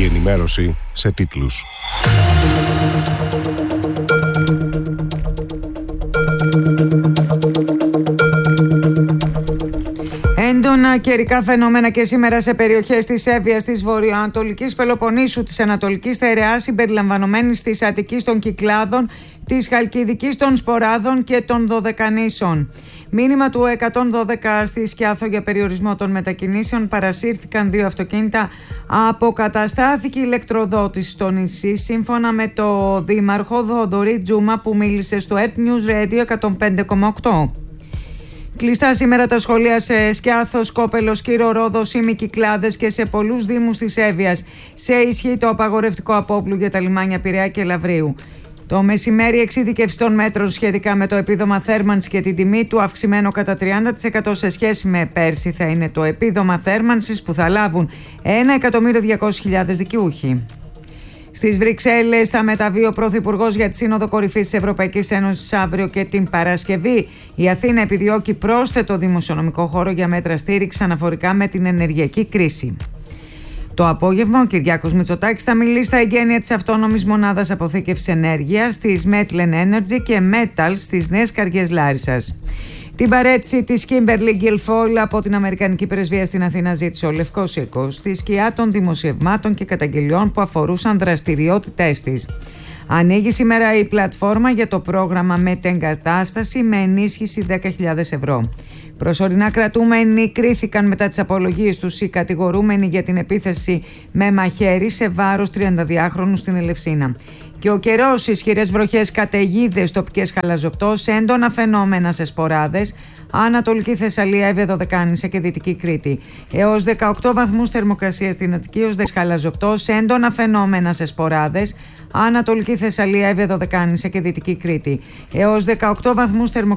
Η ενημέρωση σε τίτλους. Έντονα καιρικά φαινόμενα και σήμερα σε περιοχές της Εύβοιας, της βορειοανατολικής Πελοποννήσου, της Ανατολικής Θεραιάς, συμπεριλαμβανομένης της Αττικής των Κυκλάδων, της Χαλκιδικής των Σποράδων και των Δωδεκανήσων. Μήνυμα του 112 στη Σκιάθο για περιορισμό των μετακινήσεων. Παρασύρθηκαν 2 αυτοκίνητα. Αποκαταστάθηκε η ηλεκτροδότηση στο νησί, σύμφωνα με το δήμαρχο Θοδωρή Τζούμα, που μίλησε στο Earth News Radio 105,8. Κλειστά σήμερα τα σχολεία σε Σκιάθο, Σκόπελο, Σκύρο, Ρόδο, Σύμη, Κυκλάδες και σε πολλούς δήμους της Εύβοιας. Σε ισχύ το απαγορευτικό απόπλου για τα λιμάνια Πειραιά και Λαβρίου. Το μεσημέρι εξειδικεύση των μέτρων σχετικά με το επίδομα θέρμανσης και την τιμή του, αυξημένο κατά 30% σε σχέση με πέρσι, θα είναι το επίδομα θέρμανσης που θα λάβουν 1.200.000 δικαιούχοι. Στις Βρυξέλλες θα μεταβεί ο Πρωθυπουργός για τη Σύνοδο Κορυφής της Ευρωπαϊκής Ένωσης αύριο και την Παρασκευή. Η Αθήνα επιδιώκει πρόσθετο δημοσιονομικό χώρο για μέτρα στήριξης αναφορικά με την ενεργειακή κρίση. Το απόγευμα ο Κυριάκος Μητσοτάκης θα μιλήσει στα εγγένεια της αυτόνομης μονάδας αποθήκευσης ενέργειας της Metlen Energy και Metal στις Νέες Καριές Λάρισσας. Την παρέτηση της Kimberly Guilfoyle από την Αμερικανική Πρεσβεία στην Αθήνα ζήτησε ο Λευκός Οίκος στη σκιά των δημοσιευμάτων και καταγγελιών που αφορούσαν δραστηριότητές της. Ανοίγει σήμερα η πλατφόρμα για το πρόγραμμα μετεγκατάσταση με ενίσχυση 10.000 ευρώ. Προσωρινά κρατούμενοι κρίθηκαν μετά τις απολογίες τους οι κατηγορούμενοι για την επίθεση με μαχαίρι σε βάρος 32χρονου στην Ελευσίνα. Και ο καιρός, ισχυρές βροχές, καταιγίδες, τοπικές χαλαζοπτώσεις, έντονα φαινόμενα σε σποράδες, Ανατολική Θεσσαλία, Εύβοια, Δωδεκάνησα και Δυτική Κρήτη. Έως 18 βαθμούς θερμοκρασία στην Αττική, ως χαλαζοπτώσεις, έντονα φαινόμενα σε σποράδες, Ανατολική Θεσσαλία, Εύβοια, Δωδεκάνησα και Δυτική Κρήτη. Έως 18 βαθμούς θερμοκρασία